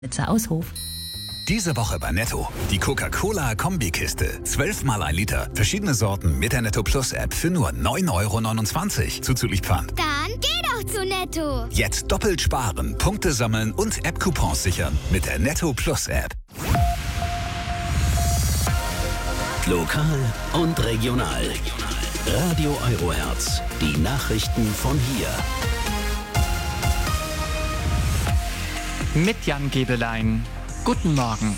Aushof. Diese Woche bei Netto. Die Coca-Cola-Kombikiste. 12 mal 1 Liter. Verschiedene Sorten mit der Netto Plus App für nur 9,29 € zuzüglich Pfand. Dann geh doch zu Netto. Jetzt doppelt sparen, Punkte sammeln und App-Coupons sichern mit der Netto Plus App. Lokal und regional. Radio Eurohertz. Die Nachrichten von hier. Mit Jan Gebelein. Guten Morgen.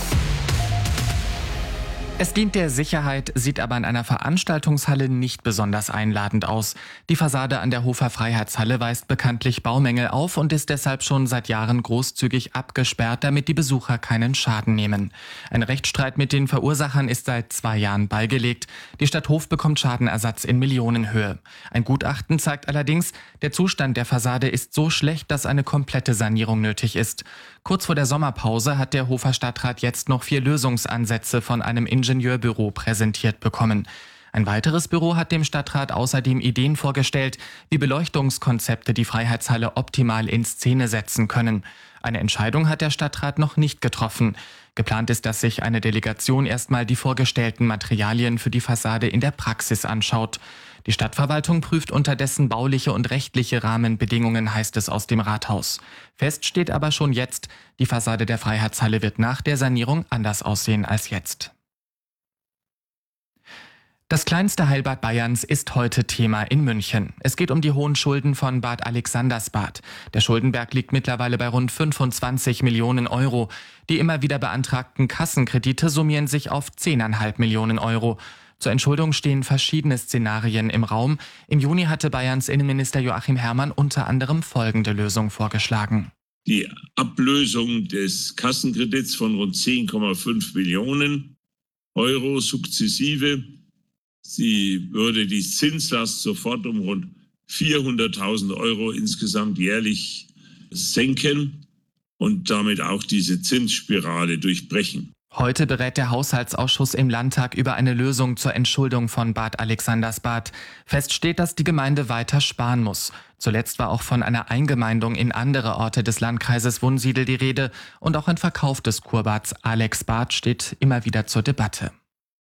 Es dient der Sicherheit, sieht aber in einer Veranstaltungshalle nicht besonders einladend aus. Die Fassade an der Hofer Freiheitshalle weist bekanntlich Baumängel auf und ist deshalb schon seit Jahren großzügig abgesperrt, damit die Besucher keinen Schaden nehmen. Ein Rechtsstreit mit den Verursachern ist seit 2 Jahren beigelegt. Die Stadt Hof bekommt Schadenersatz in Millionenhöhe. Ein Gutachten zeigt allerdings, der Zustand der Fassade ist so schlecht, dass eine komplette Sanierung nötig ist. Kurz vor der Sommerpause hat der Hofer Stadtrat jetzt noch 4 Lösungsansätze von einem Ingenieurbüro präsentiert bekommen. Ein weiteres Büro hat dem Stadtrat außerdem Ideen vorgestellt, wie Beleuchtungskonzepte die Freiheitshalle optimal in Szene setzen können. Eine Entscheidung hat der Stadtrat noch nicht getroffen. Geplant ist, dass sich eine Delegation erstmal die vorgestellten Materialien für die Fassade in der Praxis anschaut. Die Stadtverwaltung prüft unterdessen bauliche und rechtliche Rahmenbedingungen, heißt es aus dem Rathaus. Fest steht aber schon jetzt, die Fassade der Freiheitshalle wird nach der Sanierung anders aussehen als jetzt. Das kleinste Heilbad Bayerns ist heute Thema in München. Es geht um die hohen Schulden von Bad Alexandersbad. Der Schuldenberg liegt mittlerweile bei rund 25 Millionen €. Die immer wieder beantragten Kassenkredite summieren sich auf 10,5 Millionen €. Zur Entschuldung stehen verschiedene Szenarien im Raum. Im Juni hatte Bayerns Innenminister Joachim Herrmann unter anderem folgende Lösung vorgeschlagen. Die Ablösung des Kassenkredits von rund 10,5 Millionen € sukzessive. Sie würde die Zinslast sofort um rund 400.000 € insgesamt jährlich senken und damit auch diese Zinsspirale durchbrechen. Heute berät der Haushaltsausschuss im Landtag über eine Lösung zur Entschuldung von Bad Alexandersbad. Fest steht, dass die Gemeinde weiter sparen muss. Zuletzt war auch von einer Eingemeindung in andere Orte des Landkreises Wunsiedel die Rede und auch ein Verkauf des Kurbads Alexbad steht immer wieder zur Debatte.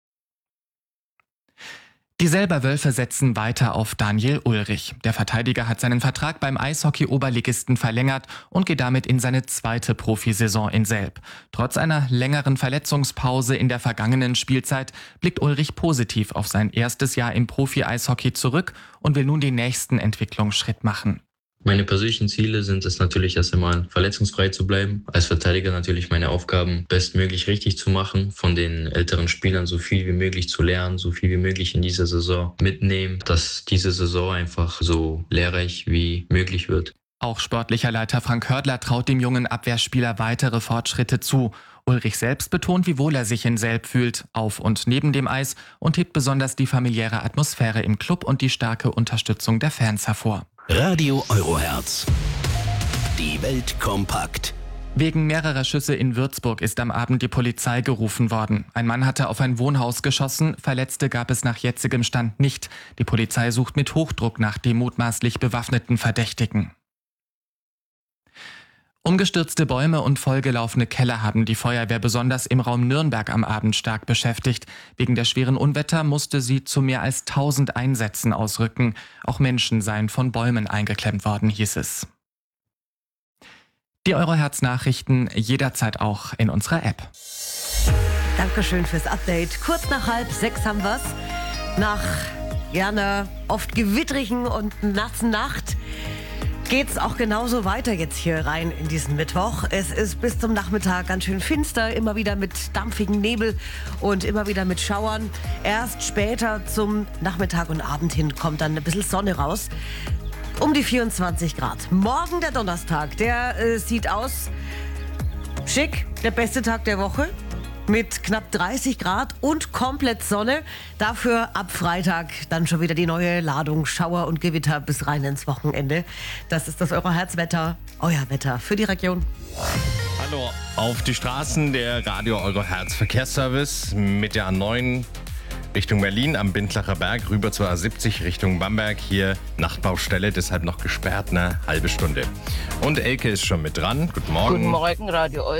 Die Selber-Wölfe setzen weiter auf Daniel Ulrich. Der Verteidiger hat seinen Vertrag beim Eishockey-Oberligisten verlängert und geht damit in seine 2. Profisaison in Selb. Trotz einer längeren Verletzungspause in der vergangenen Spielzeit blickt Ulrich positiv auf sein erstes Jahr im Profi-Eishockey zurück und will nun den nächsten Entwicklungsschritt machen. Meine persönlichen Ziele sind es natürlich erst einmal verletzungsfrei zu bleiben. Als Verteidiger natürlich meine Aufgaben bestmöglich richtig zu machen, von den älteren Spielern so viel wie möglich zu lernen, so viel wie möglich in dieser Saison mitnehmen, dass diese Saison einfach so lehrreich wie möglich wird. Auch sportlicher Leiter Frank Hördler traut dem jungen Abwehrspieler weitere Fortschritte zu. Ulrich selbst betont, wie wohl er sich in Selb fühlt, auf und neben dem Eis und hebt besonders die familiäre Atmosphäre im Club und die starke Unterstützung der Fans hervor. Radio Eurohertz. Die Welt kompakt. Wegen mehrerer Schüsse in Würzburg ist am Abend die Polizei gerufen worden. Ein Mann hatte auf ein Wohnhaus geschossen, Verletzte gab es nach jetzigem Stand nicht. Die Polizei sucht mit Hochdruck nach dem mutmaßlich bewaffneten Verdächtigen. Umgestürzte Bäume und vollgelaufene Keller haben die Feuerwehr besonders im Raum Nürnberg am Abend stark beschäftigt. Wegen der schweren Unwetter musste sie zu mehr als 1000 Einsätzen ausrücken. Auch Menschen seien von Bäumen eingeklemmt worden, hieß es. Die Eurohertz-Nachrichten jederzeit auch in unserer App. Dankeschön fürs Update. Kurz nach 5:30 haben wir's. Nach einer oft gewittrigen und nassen Nacht geht's auch genauso weiter jetzt hier rein in diesen Mittwoch. Es ist bis zum Nachmittag ganz schön finster, immer wieder mit dampfigem Nebel und immer wieder mit Schauern. Erst später zum Nachmittag und Abend hin kommt dann ein bisschen Sonne raus. Um die 24 Grad. Morgen der Donnerstag, der sieht aus schick, der beste Tag der Woche. Mit knapp 30 Grad und komplett Sonne. Dafür ab Freitag dann schon wieder die neue Ladung Schauer und Gewitter bis rein ins Wochenende. Das ist das Eurohertz-Wetter, euer Wetter für die Region. Hallo, auf die Straßen der Radio Eurohertz Verkehrsservice mit der A9 Richtung Berlin am Bindlacher Berg rüber zur A70 Richtung Bamberg. Hier Nachtbaustelle, deshalb noch gesperrt eine halbe Stunde. Und Elke ist schon mit dran. Guten Morgen. Guten Morgen, Radio